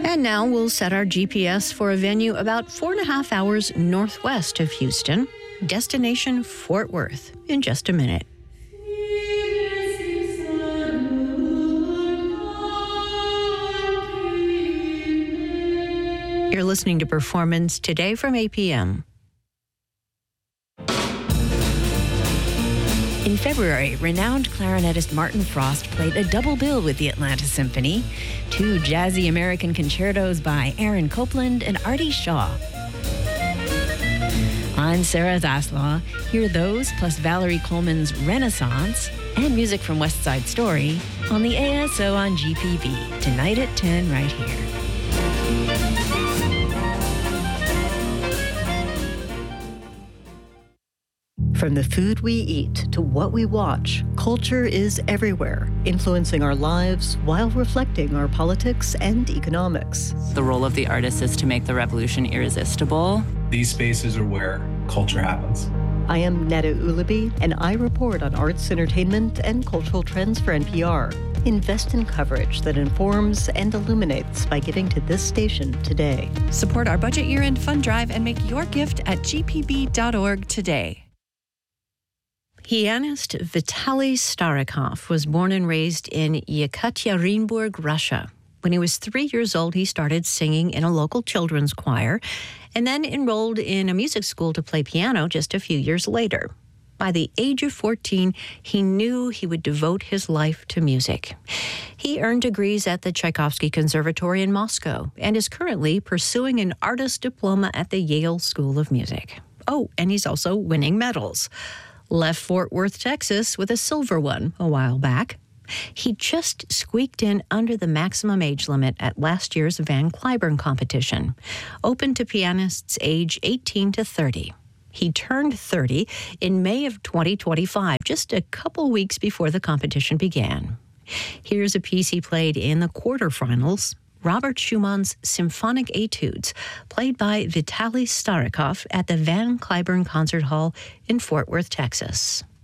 And now we'll set our GPS for a venue about 4.5 hours northwest of Houston, destination Fort Worth, in just a minute. You're listening to Performance Today from APM. In February, renowned clarinetist Martin Frost played a double bill with the Atlanta Symphony, 2 jazzy American concertos by Aaron Copland and Artie Shaw. I'm Sarah Zaslaw. Hear those plus Valerie Coleman's Renaissance and music from West Side Story on the ASO on GPB, tonight at 10 right here. From the food we eat to what we watch, culture is everywhere, influencing our lives while reflecting our politics and economics. The role of the artist is to make the revolution irresistible. These spaces are where culture happens. I am Netta Ulaby, and I report on arts, entertainment, and cultural trends for NPR. Invest in coverage that informs and illuminates by giving to this station today. Support our budget year-end fund drive and make your gift at gpb.org today. Pianist Vitaly Starikov was born and raised in Yekaterinburg, Russia. When he was 3 years old, he started singing in a local children's choir and then enrolled in a music school to play piano just a few years later. By the age of 14, he knew he would devote his life to music. He earned degrees at the Tchaikovsky Conservatory in Moscow and is currently pursuing an artist's diploma at the Yale School of Music. Oh, and he's also winning medals. Left Fort Worth, Texas with a silver one a while back. He just squeaked in under the maximum age limit at last year's Van Cliburn competition, open to pianists age 18 to 30. He turned 30 in May of 2025, just a couple weeks before the competition began. Here's a piece he played in the quarterfinals, Robert Schumann's Symphonic Etudes, played by Vitaly Starikov at the Van Cliburn Concert Hall in Fort Worth, Texas.